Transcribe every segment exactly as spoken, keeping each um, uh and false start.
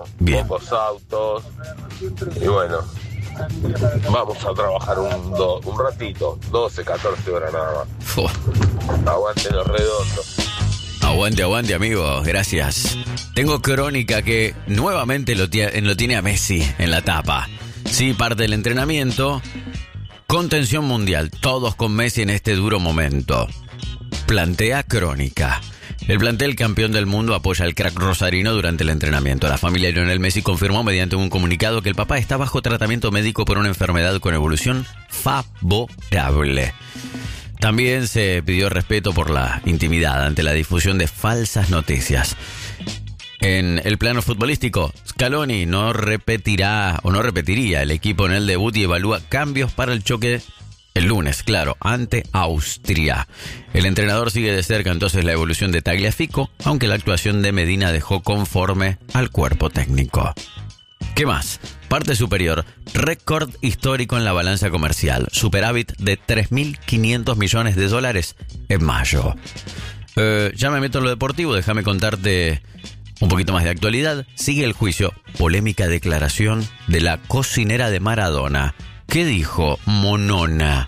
Bien. pocos autos. Y bueno, vamos a trabajar un, do, un ratito, doce, catorce horas nada más. Oh. Aguante los redondos. Aguante, aguante, amigo. Gracias. Tengo crónica que nuevamente lo, tie- lo tiene a Messi en la tapa. Sí, parte del entrenamiento. Contención mundial. Todos con Messi en este duro momento. Plantea crónica. El plantel campeón del mundo apoya al crack rosarino durante el entrenamiento. La familia de Lionel Messi confirmó mediante un comunicado que el papá está bajo tratamiento médico por una enfermedad con evolución favorable. También se pidió respeto por la intimidad ante la difusión de falsas noticias. En el plano futbolístico, Scaloni no repetirá o no repetiría el equipo en el debut y evalúa cambios para el choque el lunes, claro, ante Austria. El entrenador sigue de cerca entonces la evolución de Tagliafico, aunque la actuación de Medina dejó conforme al cuerpo técnico. ¿Qué más? Parte superior, récord histórico en la balanza comercial, superávit de tres mil quinientos millones de dólares en mayo. Eh, ya me meto en lo deportivo, déjame contarte un poquito más de actualidad. Sigue el juicio, polémica declaración de la cocinera de Maradona. ¿Qué dijo Monona?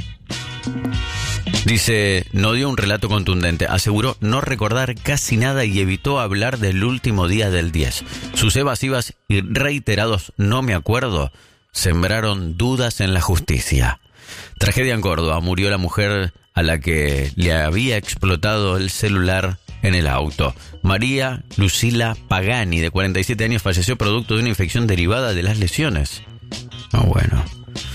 Dice, no dio un relato contundente, aseguró no recordar casi nada y evitó hablar del último día del diez. Sus evasivas y reiterados no me acuerdo sembraron dudas en la justicia. Tragedia en Córdoba, murió la mujer a la que le había explotado el celular en el auto. María Lucila Pagani, de cuarenta y siete años, falleció producto de una infección derivada de las lesiones. Ah, bueno.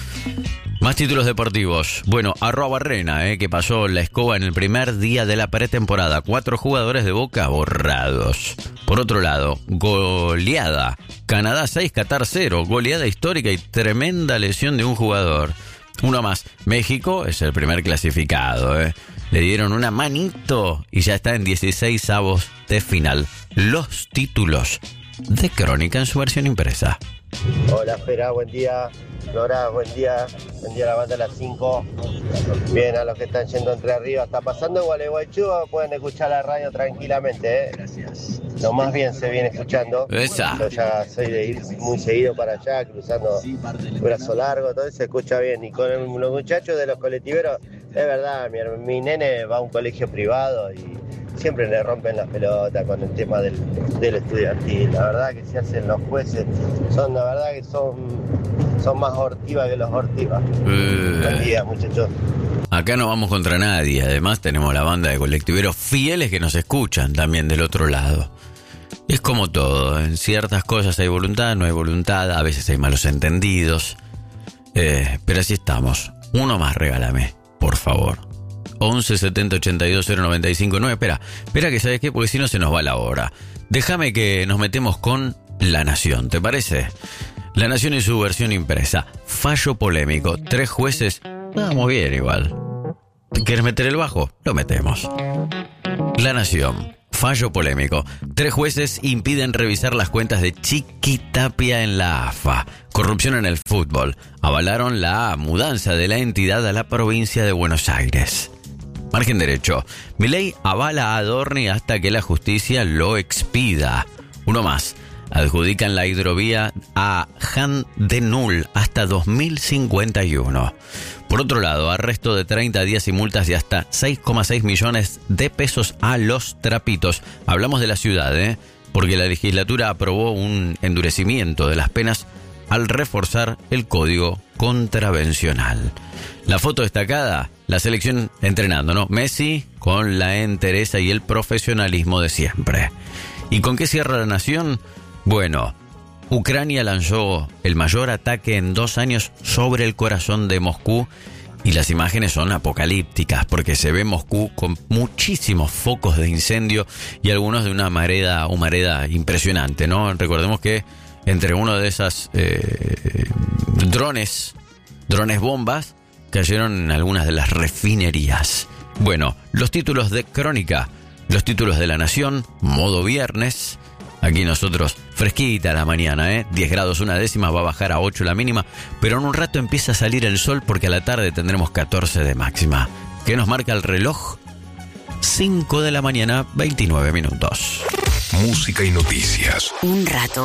Más títulos deportivos. Bueno, arroba Barrena, eh, que pasó la escoba en el primer día de la pretemporada. Cuatro jugadores de Boca borrados. Por otro lado, goleada. Canadá seis, Qatar cero. Goleada histórica y tremenda lesión de un jugador. Uno más. México es el primer clasificado, eh. Le dieron una manito y ya está en dieciséis avos de final. Los títulos de Crónica en su versión impresa. Hola, espera, buen día. Lora, buen día. Buen día a la banda a las cinco. Bien, a los que están yendo entre arriba. Está pasando Gualeguaychú, pueden escuchar la radio tranquilamente, ¿eh? Gracias. Lo más bien se viene escuchando. Esa. Yo ya soy de ir muy seguido para allá, cruzando Brazo Largo, todo se escucha bien. Y con el, los muchachos de los colectiveros, es verdad, mi, mi nene va a un colegio privado y siempre le rompen las pelotas con el tema del, del estudiantil. La verdad que se hacen los jueces, son la verdad que son, son más hortivas que los hortivas. Uh, Buen día, muchachos. Acá no vamos contra nadie, además tenemos la banda de colectiveros fieles que nos escuchan también del otro lado. Es como todo, en ciertas cosas hay voluntad, no hay voluntad, a veces hay malos entendidos, eh, pero así estamos. Uno más regálame, por favor. once setenta ochenta y dos cero noventa y cinco nueve. Espera, espera que sabes qué, porque si no se nos va la hora. Déjame que nos metemos con La Nación, ¿te parece? La Nación y su versión impresa. Fallo polémico. Tres jueces. Vamos bien igual. ¿Quieres meter el bajo? Lo metemos. La Nación. Fallo polémico. Tres jueces impiden revisar las cuentas de Chiquitapia en la A F A. Corrupción en el fútbol. Avalaron la mudanza de la entidad a la provincia de Buenos Aires. Margen derecho. Milei avala a Adorni hasta que la justicia lo expida. Uno más. Adjudican la hidrovía a Jan de Null hasta dos mil cincuenta y uno. Por otro lado, arresto de treinta días y multas de hasta seis coma seis millones de pesos a los trapitos. Hablamos de la ciudad, ¿eh? Porque la legislatura aprobó un endurecimiento de las penas al reforzar el código contravencional. La foto destacada, la selección entrenando, ¿no? Messi con la entereza y el profesionalismo de siempre. ¿Y con qué cierra La Nación? Bueno, Ucrania lanzó el mayor ataque en dos años sobre el corazón de Moscú y las imágenes son apocalípticas porque se ve Moscú con muchísimos focos de incendio y algunos de una humareda, humareda impresionante, ¿no? Recordemos que entre uno de esas eh, drones, drones bombas, cayeron en algunas de las refinerías. Bueno, los títulos de Crónica, los títulos de La Nación, modo viernes. Aquí nosotros, fresquita la mañana, ¿eh? diez grados una décima, va a bajar a ocho la mínima, pero en un rato empieza a salir el sol porque a la tarde tendremos catorce de máxima. ¿Qué nos marca el reloj? cinco de la mañana, veintinueve minutos. Música y noticias. Un rato